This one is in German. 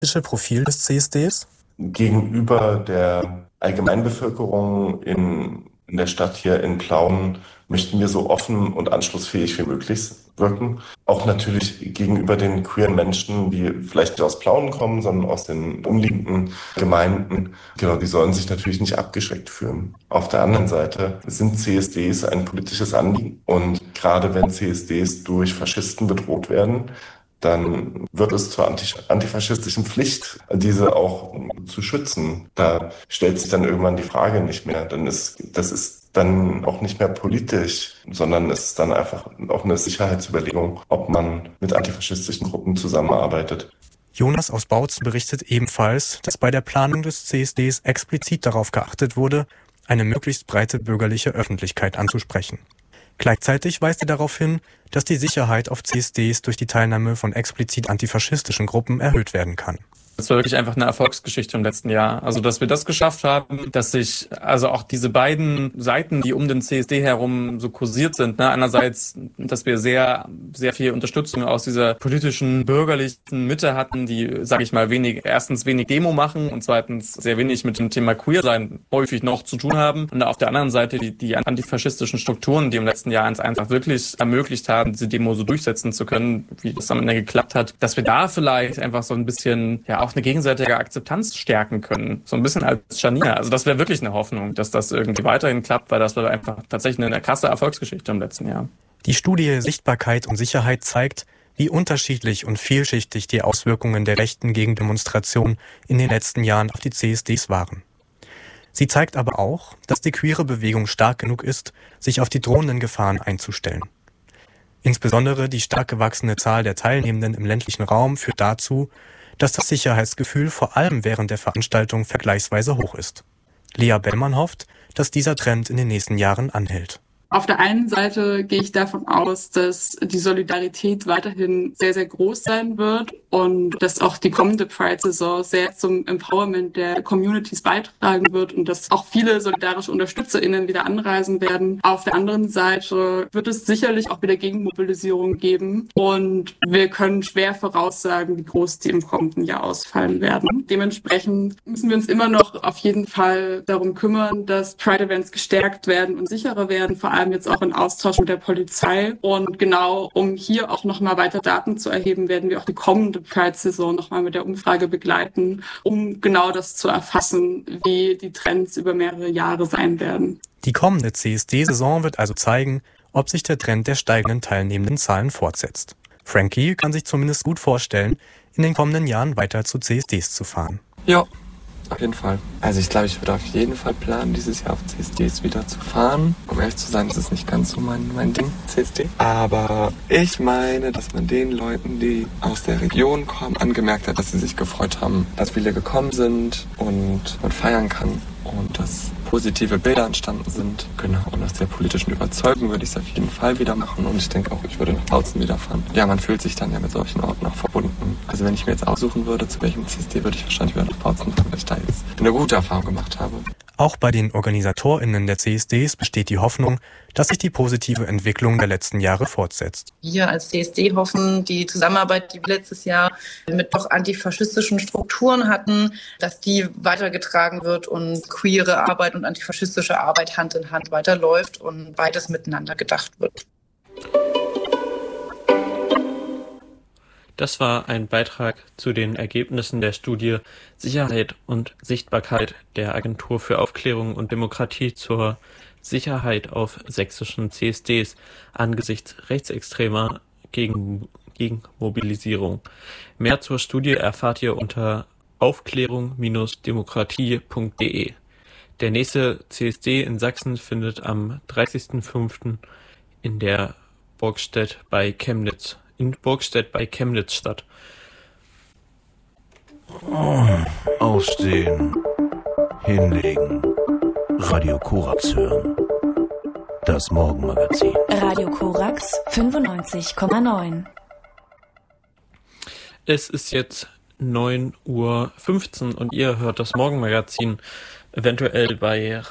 Profil des CSDs? Gegenüber der Allgemeinbevölkerung in der Stadt hier in Plauen möchten wir so offen und anschlussfähig wie möglich wirken. Auch natürlich gegenüber den queeren Menschen, die vielleicht nicht aus Plauen kommen, sondern aus den umliegenden Gemeinden. Genau, die sollen sich natürlich nicht abgeschreckt fühlen. Auf der anderen Seite sind CSDs ein politisches Anliegen. Und gerade wenn CSDs durch Faschisten bedroht werden, dann wird es zur antifaschistischen Pflicht, diese auch zu schützen. Da stellt sich dann irgendwann die Frage nicht mehr. Das ist dann auch nicht mehr politisch, sondern es ist dann einfach auch eine Sicherheitsüberlegung, ob man mit antifaschistischen Gruppen zusammenarbeitet. Jonas aus Bautzen berichtet ebenfalls, dass bei der Planung des CSDs explizit darauf geachtet wurde, eine möglichst breite bürgerliche Öffentlichkeit anzusprechen. Gleichzeitig weist er darauf hin, dass die Sicherheit auf CSDs durch die Teilnahme von explizit antifaschistischen Gruppen erhöht werden kann. Das war wirklich einfach eine Erfolgsgeschichte im letzten Jahr. Also, dass wir das geschafft haben, dass sich also auch diese beiden Seiten, die um den CSD herum so kursiert sind, ne, einerseits, dass wir sehr, sehr viel Unterstützung aus dieser politischen, bürgerlichen Mitte hatten, die, sage ich mal, erstens wenig Demo machen und zweitens sehr wenig mit dem Thema Queer-Sein häufig noch zu tun haben. Und auf der anderen Seite die antifaschistischen Strukturen, die im letzten Jahr uns einfach wirklich ermöglicht haben, diese Demo so durchsetzen zu können, wie das am Ende geklappt hat, dass wir da vielleicht einfach so ein bisschen, ja, auch eine gegenseitige Akzeptanz stärken können. So ein bisschen als Scharnier. Also das wäre wirklich eine Hoffnung, dass das irgendwie weiterhin klappt, weil das war einfach tatsächlich eine krasse Erfolgsgeschichte im letzten Jahr. Die Studie Sichtbarkeit und Sicherheit zeigt, wie unterschiedlich und vielschichtig die Auswirkungen der rechten Gegendemonstration in den letzten Jahren auf die CSDs waren. Sie zeigt aber auch, dass die queere Bewegung stark genug ist, sich auf die drohenden Gefahren einzustellen. Insbesondere die stark gewachsene Zahl der Teilnehmenden im ländlichen Raum führt dazu, dass das Sicherheitsgefühl vor allem während der Veranstaltung vergleichsweise hoch ist. Lea Bellmann hofft, dass dieser Trend in den nächsten Jahren anhält. Auf der einen Seite gehe ich davon aus, dass die Solidarität weiterhin sehr, sehr groß sein wird und dass auch die kommende Pride-Saison sehr zum Empowerment der Communities beitragen wird und dass auch viele solidarische UnterstützerInnen wieder anreisen werden. Auf der anderen Seite wird es sicherlich auch wieder Gegenmobilisierung geben und wir können schwer voraussagen, wie groß die im kommenden Jahr ausfallen werden. Dementsprechend müssen wir uns immer noch auf jeden Fall darum kümmern, dass Pride-Events gestärkt werden und sicherer werden, vor allem jetzt auch in Austausch mit der Polizei. Und genau, um hier auch nochmal weiter Daten zu erheben, werden wir auch die kommende Pride-Saison nochmal mit der Umfrage begleiten, um genau das zu erfassen, wie die Trends über mehrere Jahre sein werden. Die kommende CSD-Saison wird also zeigen, ob sich der Trend der steigenden teilnehmenden Zahlen fortsetzt. Frankie kann sich zumindest gut vorstellen, in den kommenden Jahren weiter zu CSDs zu fahren. Ja. Auf jeden Fall. Also ich glaube, ich würde auf jeden Fall planen, dieses Jahr auf CSDs wieder zu fahren. Um ehrlich zu sein, das ist nicht ganz so mein Ding, CSD. Aber ich meine, dass man den Leuten, die aus der Region kommen, angemerkt hat, dass sie sich gefreut haben, dass viele gekommen sind und man feiern kann. Und dass positive Bilder entstanden sind. Genau, und aus der politischen Überzeugung würde ich es auf jeden Fall wieder machen. Und ich denke auch, ich würde nach Bautzen wieder fahren. Ja, man fühlt sich dann ja mit solchen Orten auch verbunden. Also wenn ich mir jetzt aussuchen würde, zu welchem CSD, würde ich wahrscheinlich wieder nach Bautzen fahren, weil ich da jetzt eine gute Erfahrung gemacht habe. Auch bei den OrganisatorInnen der CSDs besteht die Hoffnung, dass sich die positive Entwicklung der letzten Jahre fortsetzt. Wir als CSD hoffen, die Zusammenarbeit, die wir letztes Jahr mit doch antifaschistischen Strukturen hatten, dass die weitergetragen wird und queere Arbeit und antifaschistische Arbeit Hand in Hand weiterläuft und beides miteinander gedacht wird. Das war ein Beitrag zu den Ergebnissen der Studie Sicherheit und Sichtbarkeit der Agentur für Aufklärung und Demokratie zur Sicherheit auf sächsischen CSDs angesichts rechtsextremer Gegenmobilisierung. Mehr zur Studie erfahrt ihr unter aufklärung-demokratie.de. Der nächste CSD in Sachsen findet am 30.05. in Burgstedt bei Chemnitz statt. Aufstehen, hinlegen, Radio Korax hören. Das Morgenmagazin. Radio Korax 95,9. Es ist jetzt 9:15 Uhr und ihr hört das Morgenmagazin eventuell bei